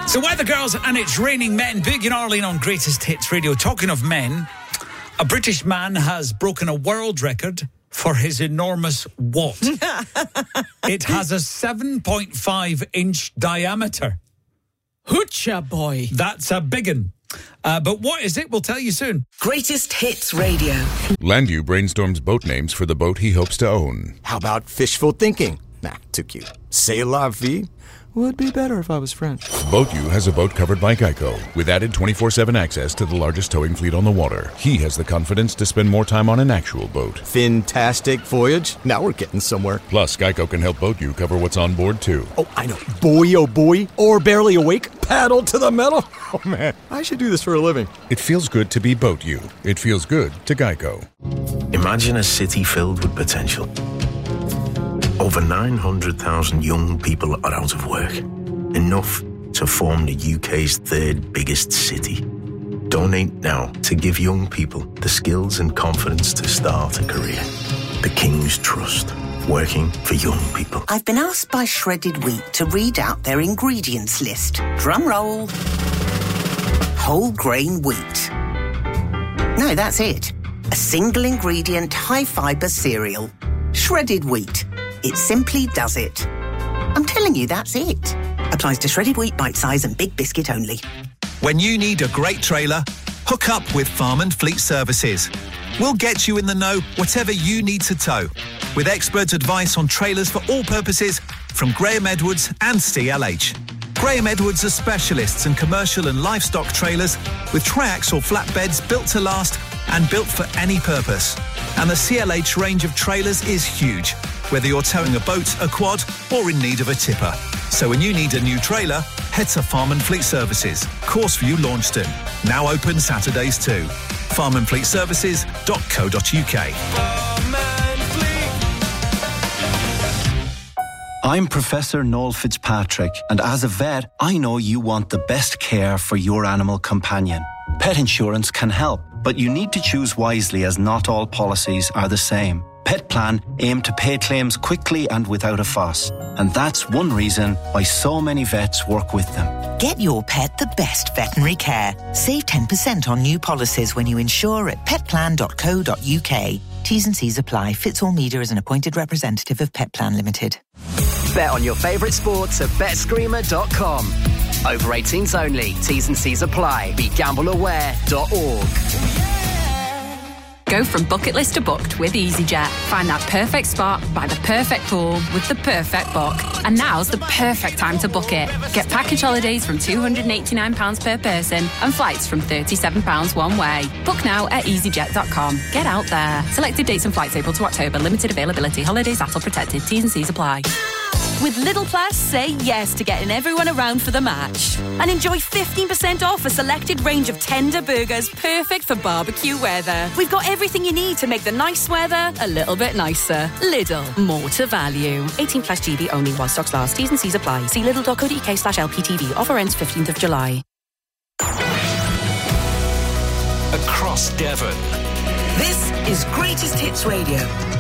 So Weather Girls and It's Raining Men. Big and Arlene on Greatest Hits Radio. Talking of men, a British man has broken a world record for his enormous what? It has a 7.5-inch diameter. Hoocha boy. That's a biggin'. But what is it? We'll tell you soon. Greatest Hits Radio. Landu brainstorms boat names for the boat he hopes to own. How about fishful thinking? Nah, too cute. C'est la vie? Would be better if I was French. BoatU has a boat covered by Geico, with added 24/7 access to the largest towing fleet on the water. He has the confidence to spend more time on an actual boat. Fantastic voyage. Now we're getting somewhere. Plus, Geico can help BoatU cover what's on board, too. Oh, I know. Boy, oh boy. Or barely awake. Paddle to the metal. Oh, man. I should do this for a living. It feels good to be BoatU. It feels good to Geico. Imagine a city filled with potential. Over 900,000 young people are out of work. Enough to form the UK's third biggest city. Donate now to give young people the skills and confidence to start a career. The King's Trust. Working for young people. I've been asked by Shredded Wheat to read out their ingredients list. Drum roll. Whole grain wheat. No, that's it. A single ingredient, high fibre cereal. Shredded wheat. It simply does it. I'm telling you, that's it. Applies to shredded wheat, bite size and big biscuit only. When you need a great trailer, hook up with Farm and Fleet Services. We'll get you in the know whatever you need to tow. With expert advice on trailers for all purposes from Graham Edwards and CLH. Graham Edwards are specialists in commercial and livestock trailers with triaxle flatbeds built to last and built for any purpose. And the CLH range of trailers is huge, whether you're towing a boat, a quad, or in need of a tipper. So when you need a new trailer, head to Farm and Fleet Services, Courseview Launceston. Now open Saturdays too. farmandfleetservices.co.uk. I'm Professor Noel Fitzpatrick, and as a vet, I know you want the best care for your animal companion. Pet insurance can help, but you need to choose wisely as not all policies are the same. Pet Plan aim to pay claims quickly and without a fuss, and that's one reason why so many vets work with them. Get your pet the best veterinary care. Save 10% on new policies when you insure at petplan.co.uk. T's and C's apply. Fits all media as an appointed representative of Pet Plan Limited. Bet on your favourite sports at betscreamer.com. Over 18s only. T's and C's apply. BeGambleAware.org. Go from bucket list to booked with EasyJet. Find that perfect spot by the perfect pool with the perfect book. And now's the perfect time to book it. Get package holidays from £289 per person and flights from £37 one way. Book now at easyjet.com. Get out there. Selected dates and flights April to October. Limited availability. Holidays ATOL protected. T's and C's apply. With Lidl Plus, say yes to getting everyone around for the match. And enjoy 15% off a selected range of tender burgers perfect for barbecue weather. We've got everything you need to make the nice weather a little bit nicer. Lidl, more to value. 18 plus GB only while stocks last. T's and C's apply. See lidl.co.uk/LPTV. Offer ends 15th of July. Across Devon. This is Greatest Hits Radio.